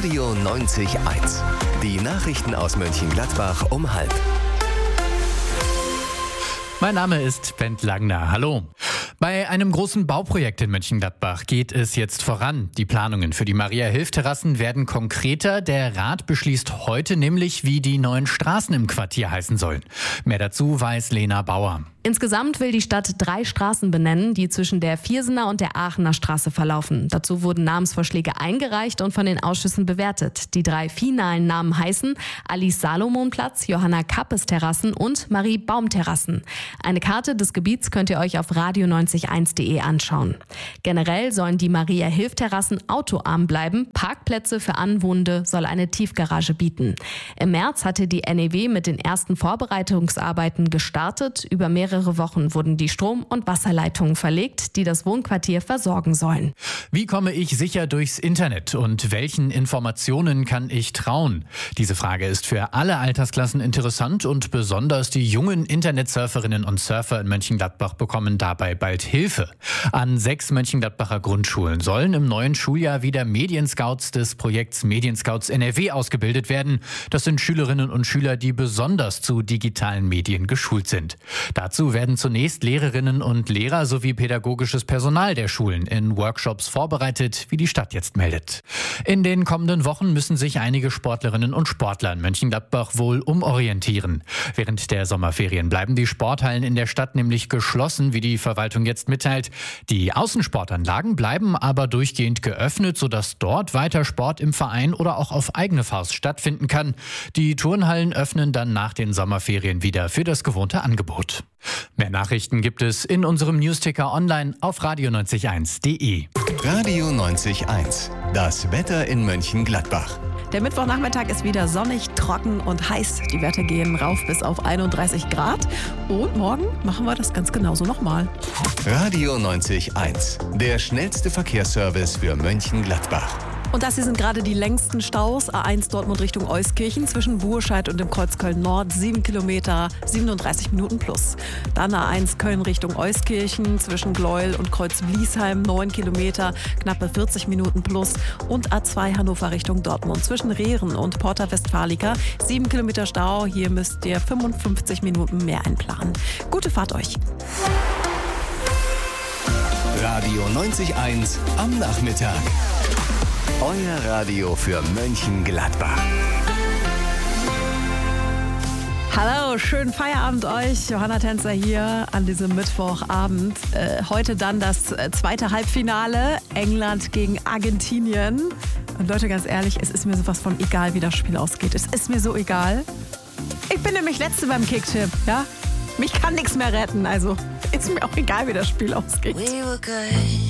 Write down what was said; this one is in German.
Radio 90.1. Die Nachrichten aus Mönchengladbach um 12:30. Mein Name ist Bent Langner. Hallo. Bei einem großen Bauprojekt in Mönchengladbach geht es jetzt voran. Die Planungen für die Maria-Hilf-Terrassen werden konkreter. Der Rat beschließt heute nämlich, wie die neuen Straßen im Quartier heißen sollen. Mehr dazu weiß Lena Bauer. Insgesamt will die Stadt 3 Straßen benennen, die zwischen der Viersener und der Aachener Straße verlaufen. Dazu wurden Namensvorschläge eingereicht und von den Ausschüssen bewertet. Die 3 finalen Namen heißen Alice-Salomon-Platz, Johanna-Kappes-Terrassen und Marie-Baum-Terrassen. Eine Karte des Gebiets könnt ihr euch auf radio90.1.de anschauen. Generell sollen die Maria-Hilf-Terrassen autoarm bleiben. Parkplätze für Anwohnende soll eine Tiefgarage bieten. Im März hatte die NEW mit den ersten Vorbereitungsarbeiten gestartet. Über mehrere Wochen wurden die Strom- und Wasserleitungen verlegt, die das Wohnquartier versorgen sollen. Wie komme ich sicher durchs Internet und welchen Informationen kann ich trauen? Diese Frage ist für alle Altersklassen interessant und besonders die jungen Internetsurferinnen und Surfer in Mönchengladbach bekommen dabei bald Hilfe. An 6 Mönchengladbacher Grundschulen sollen im neuen Schuljahr wieder Medienscouts des Projekts Medienscouts NRW ausgebildet werden. Das sind Schülerinnen und Schüler, die besonders zu digitalen Medien geschult sind. Dazu werden zunächst Lehrerinnen und Lehrer sowie pädagogisches Personal der Schulen in Workshops vorbereitet, wie die Stadt jetzt meldet. In den kommenden Wochen müssen sich einige Sportlerinnen und Sportler in Mönchengladbach wohl umorientieren. Während der Sommerferien bleiben die Sporthallen in der Stadt nämlich geschlossen, wie die Verwaltung jetzt mitteilt. Die Außensportanlagen bleiben aber durchgehend geöffnet, sodass dort weiter Sport im Verein oder auch auf eigene Faust stattfinden kann. Die Turnhallen öffnen dann nach den Sommerferien wieder für das gewohnte Angebot. Mehr Nachrichten gibt es in unserem Newsticker online auf radio90.1.de. Radio 90.1. Das Wetter in Mönchengladbach. Der Mittwochnachmittag ist wieder sonnig, trocken und heiß. Die Werte gehen rauf bis auf 31 Grad. Und morgen machen wir das ganz genauso nochmal. Radio 90.1. Der schnellste Verkehrsservice für Mönchengladbach. Und das hier sind gerade die längsten Staus. A1 Dortmund Richtung Euskirchen zwischen Burscheid und dem Kreuz Köln-Nord. 7 Kilometer, 37 Minuten plus. Dann A1 Köln Richtung Euskirchen zwischen Gleuel und Kreuz Bliesheim. 9 Kilometer, knappe 40 Minuten plus. Und A2 Hannover Richtung Dortmund zwischen Rehren und Porta Westfalica. 7 Kilometer Stau. Hier müsst ihr 55 Minuten mehr einplanen. Gute Fahrt euch. Radio 90.1 am Nachmittag. Euer Radio für Mönchengladbach. Hallo, schönen Feierabend euch. Johanna Tänzer hier an diesem Mittwochabend. Heute dann das zweite Halbfinale. England gegen Argentinien. Und Leute, ganz ehrlich, es ist mir sowas von egal, wie das Spiel ausgeht. Es ist mir so egal. Ich bin nämlich Letzte beim Kicktipp, ja? Mich kann nichts mehr retten, also ist mir auch egal, wie das Spiel ausgeht. We were good.